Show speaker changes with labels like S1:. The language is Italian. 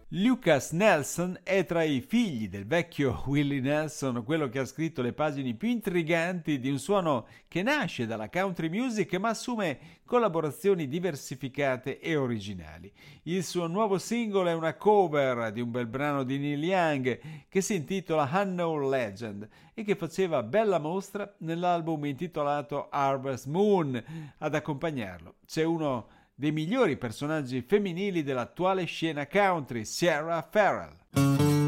S1: Lucas Nelson è tra i figli del vecchio Willie Nelson, quello che ha scritto le pagine più intriganti di un suono che nasce dalla country music ma assume collaborazioni diversificate e originali. Il suo nuovo singolo è una cover di un bel brano di Neil Young che si intitola Unknown Legend e che faceva bella mostra nell'album intitolato Harvest Moon. Ad accompagnarlo c'è uno dei migliori personaggi femminili dell'attuale scena country, Sierra Farrell.